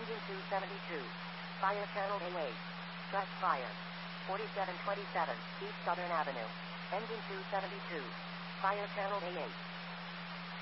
Engine 272. Fire channel A8. Track fire. 4727 East Southern Avenue. Engine 272. Fire channel A8.